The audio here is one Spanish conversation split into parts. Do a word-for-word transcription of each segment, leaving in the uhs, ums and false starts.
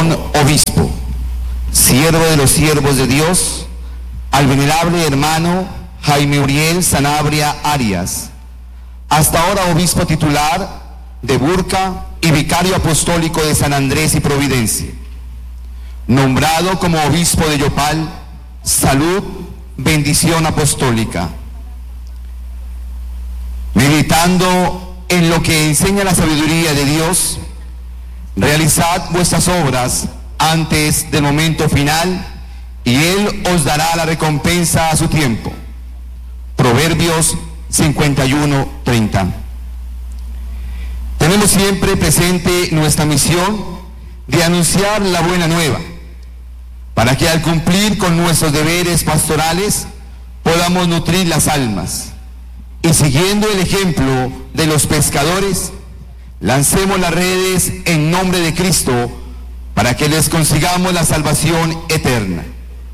León, obispo, siervo de los siervos de Dios, al venerable hermano Jaime Uriel Sanabria Arias, hasta ahora obispo titular de Burca y vicario apostólico de San Andrés y Providencia, nombrado como obispo de Yopal, salud, bendición apostólica. Meditando en lo que enseña la sabiduría de Dios, realizad vuestras obras antes del momento final y Él os dará la recompensa a su tiempo. Proverbios cincuenta y uno, treinta. Tenemos siempre presente nuestra misión de anunciar la buena nueva, para que al cumplir con nuestros deberes pastorales podamos nutrir las almas y, siguiendo el ejemplo de los pescadores, lancemos las redes en nombre de Cristo para que les consigamos la salvación eterna.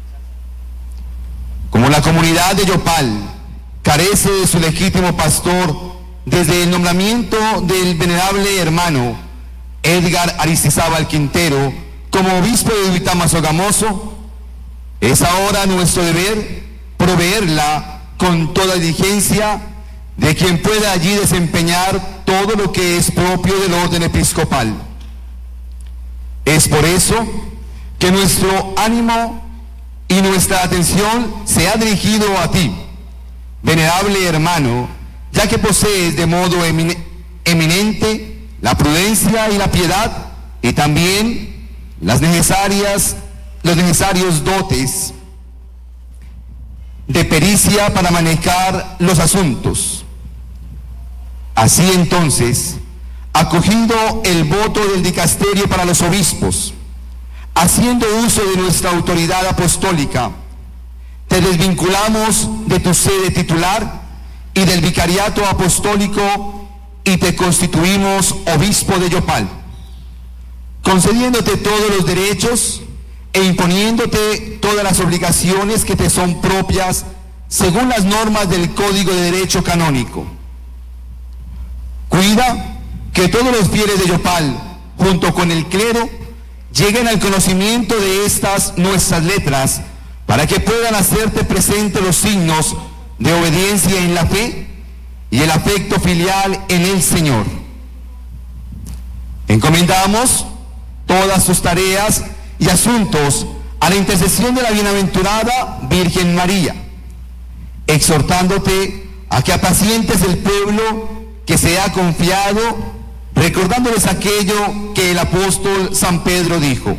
Como la comunidad de Yopal carece de su legítimo pastor desde el nombramiento del venerable hermano Edgar Aristizábal Quintero como obispo de Duitama Sogamoso, es ahora nuestro deber proveerla con toda diligencia de quien pueda allí desempeñar todo lo que es propio del orden episcopal. Es por eso que nuestro ánimo y nuestra atención se ha dirigido a ti, venerable hermano, ya que posees de modo eminente la prudencia y la piedad y también las necesarias, los necesarios dotes de pericia para manejar los asuntos. Así entonces, acogiendo el voto del dicasterio para los obispos, haciendo uso de nuestra autoridad apostólica, te desvinculamos de tu sede titular y del vicariato apostólico y te constituimos obispo de Yopal, concediéndote todos los derechos e imponiéndote todas las obligaciones que te son propias según las normas del Código de Derecho Canónico. Cuida que todos los fieles de Yopal, junto con el clero, lleguen al conocimiento de estas nuestras letras, para que puedan hacerte presente los signos de obediencia en la fe y el afecto filial en el Señor. Encomendamos todas tus tareas y asuntos a la intercesión de la bienaventurada Virgen María, exhortándote a que apacientes el pueblo que se ha confiado, recordándoles aquello que el apóstol San Pedro dijo: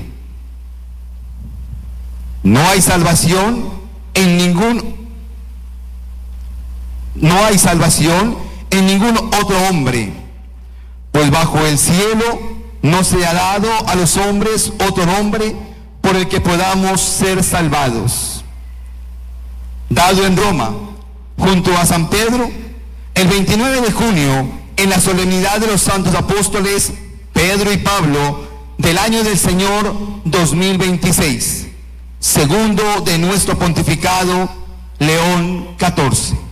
no hay salvación en ningún no hay salvación en ningún otro hombre, pues bajo el cielo no se ha dado a los hombres otro nombre por el que podamos ser salvados. Dado en Roma, junto a San Pedro, el veintinueve de junio, en la solemnidad de los santos apóstoles Pedro y Pablo, del año del Señor dos mil veintiséis, segundo de nuestro pontificado León catorce.